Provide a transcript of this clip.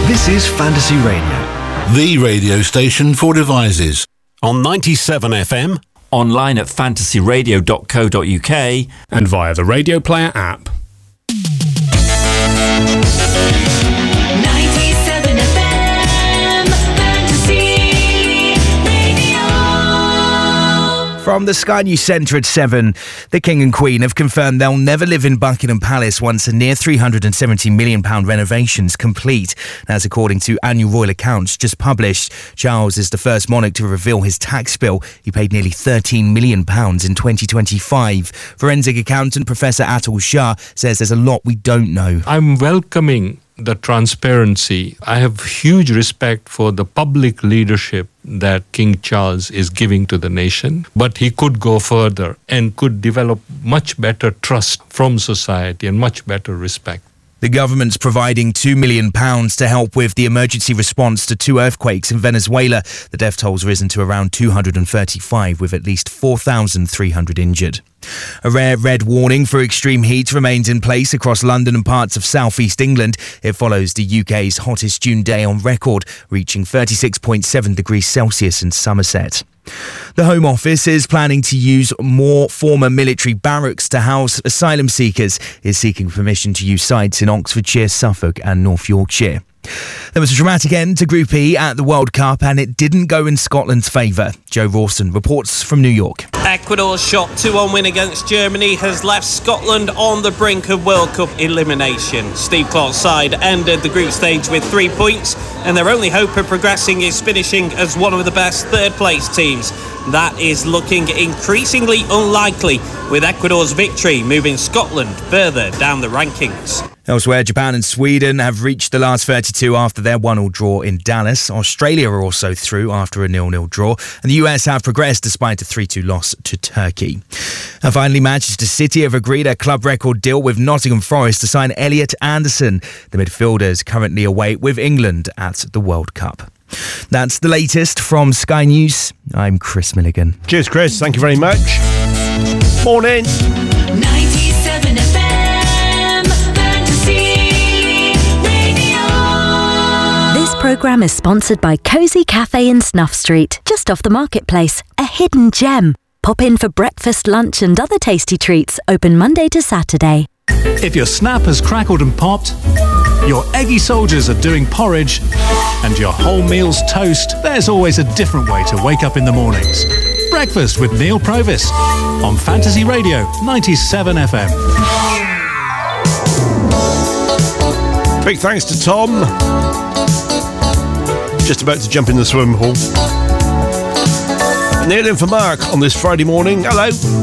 This is Fantasy Radio, the radio station for devices. On 97 FM, online at fantasyradio.co.uk, and via the Radio Player app. 97 FM, Fantasy Radio. From the Sky News Centre at 7, the King and Queen have confirmed they'll never live in Buckingham Palace once a near £370 million renovation complete. That's according to annual royal accounts just published. Charles is the first monarch to reveal his tax bill. He paid nearly £13 million in 2025. Forensic accountant Professor Atul Shah says there's a lot we don't know. I'm welcoming the transparency. I have huge respect for the public leadership that King Charles is giving to the nation, but he could go further and could develop much better trust from society and much better respect. The government's providing £2 million to help with the emergency response to 2 earthquakes in Venezuela. The death toll's risen to around 235, with at least 4,300 injured. A rare red warning for extreme heat remains in place across London and parts of southeast England. It follows the UK's hottest June day on record, reaching 36.7 degrees Celsius in Somerset. The Home Office is planning to use more former military barracks to house asylum seekers. It's seeking permission to use sites in Oxfordshire, Suffolk and North Yorkshire. There was a dramatic end to Group E at the World Cup, and it didn't go in Scotland's favour. Joe Rawson reports from New York. Ecuador's shock 2-1 win against Germany has left Scotland on the brink of World Cup elimination. Steve Clarke's side ended the group stage with 3 points, and their only hope of progressing is finishing as one of the best third-place teams. That is looking increasingly unlikely, with Ecuador's victory moving Scotland further down the rankings. Elsewhere, Japan and Sweden have reached the last 32 after their 1-1 draw in Dallas. Australia are also through after a 0-0 draw. And the US have progressed despite a 3-2 loss to Turkey. And finally, Manchester City have agreed a club record deal with Nottingham Forest to sign Elliot Anderson. The midfielder is currently away with England at the World Cup. That's the latest from Sky News. I'm Chris Milligan. Cheers, Chris. Thank you very much. Morning. 97 FM, Fantasy Radio. This programme is sponsored by Cosy Cafe in Snuff Street, just off the marketplace. A hidden gem. Pop in for breakfast, lunch and other tasty treats. Open Monday to Saturday. If your snap has crackled and popped, your eggy soldiers are doing porridge, and your whole meal's toast, there's always a different way to wake up in the mornings. Breakfast with Neil Provis on Fantasy Radio 97 FM. Big thanks to Tom. Just about to jump in the swimming pool. Neil in for Mark on this Friday morning. Hello.